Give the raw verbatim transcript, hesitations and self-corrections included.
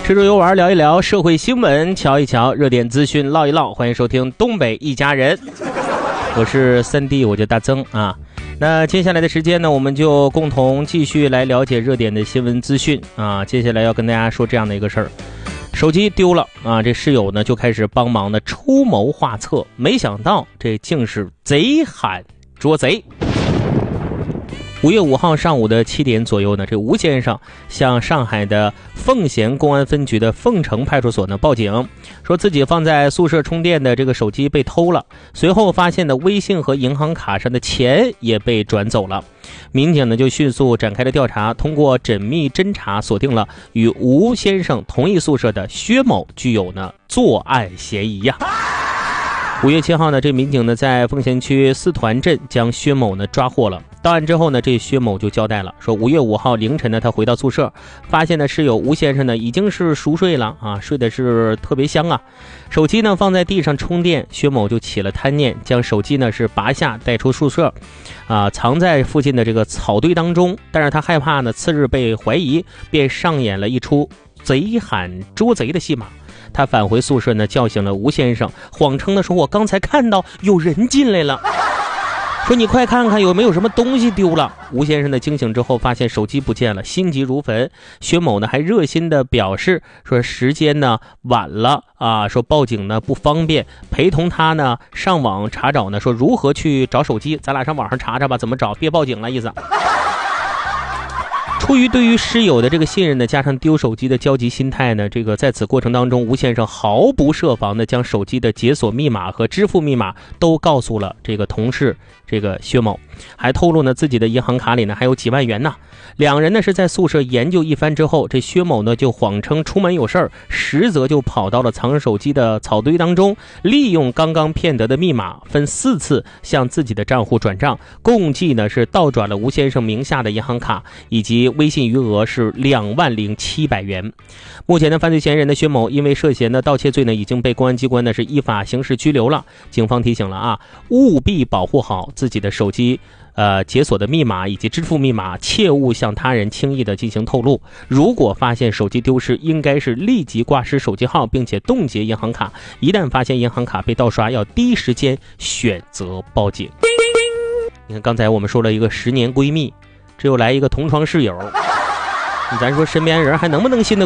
吃住游玩聊一聊，社会新闻瞧一瞧，热点资讯唠一唠。欢迎收听东北一家人，我是三弟，我叫大曾啊。那接下来的时间呢，我们就共同继续来了解热点的新闻资讯啊。接下来要跟大家说这样的一个事儿，手机丢了啊，这室友呢就开始帮忙的出谋划策，没想到这竟是贼喊捉贼。五月五号上午的七点左右呢，这吴先生向上海的奉贤公安分局的凤城派出所呢报警，说自己放在宿舍充电的这个手机被偷了，随后发现的微信和银行卡上的钱也被转走了。民警呢就迅速展开了调查，通过缜密侦查锁定了与吴先生同一宿舍的薛某具有呢作案嫌疑呀。五月七号呢，这民警呢在奉贤区四团镇将薛某呢抓获了。到案之后呢，这薛某就交代了，说五月五号凌晨呢，他回到宿舍，发现呢室友吴先生呢已经是熟睡了啊，睡的是特别香啊。手机呢放在地上充电，薛某就起了贪念，将手机呢是拔下带出宿舍，啊，藏在附近的这个草堆当中。但是他害怕呢次日被怀疑，便上演了一出贼喊捉贼的戏码。他返回宿舍呢，叫醒了吴先生，谎称的说：“我刚才看到有人进来了，说你快看看有没有什么东西丢了。”吴先生呢惊醒之后，发现手机不见了，心急如焚。薛某呢还热心的表示说时间呢晚了啊，说报警呢不方便，陪同他呢上网查找呢，说如何去找手机，咱俩上网上查查吧，怎么找，别报警了意思。出于对于室友的这个信任呢，加上丢手机的焦急心态呢，这个在此过程当中，吴先生毫不设防的将手机的解锁密码和支付密码都告诉了这个同事这个薛某，还透露呢自己的银行卡里呢还有几万元呢。两人呢是在宿舍研究一番之后，这薛某呢就谎称出门有事儿，实则就跑到了藏手机的草堆当中，利用刚刚骗得的密码，分四次向自己的账户转账，共计呢是倒转了吴先生名下的银行卡以及微信余额是两万零七百元。目前呢，犯罪嫌疑人的薛某因为涉嫌的盗窃罪呢，已经被公安机关呢是依法刑事拘留了。警方提醒了啊，务必保护好自己的手机。呃，解锁的密码以及支付密码，切勿向他人轻易的进行透露。如果发现手机丢失，应该是立即挂失手机号，并且冻结银行卡。一旦发现银行卡被盗刷，要第一时间选择报警。你看，刚才我们说了一个十年闺蜜，这又来一个同床室友，咱说身边人还能不能信得